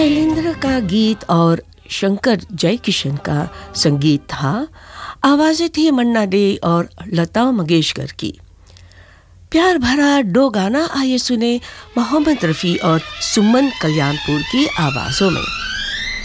शैलेंद्र का गीत और शंकर जयकिशन का संगीत था। आवाज़ें थी मन्ना डे और लता मंगेशकर की। प्यार भरा दो गाना आइए सुने मोहम्मद रफ़ी और सुमन कल्याणपुर की आवाज़ों में।